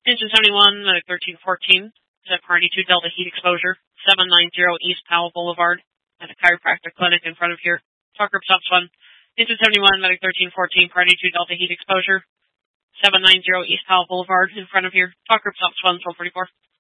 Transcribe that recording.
Engine 71, Medic 1314, set party 2 Delta heat exposure, 790 East Powell Boulevard, at the chiropractic clinic in front of here. Talk group stops 1. Engine 71, Medic 1314, party 2 Delta heat exposure, 790 East Powell Boulevard in front of here. Talk group stops 1, 1244.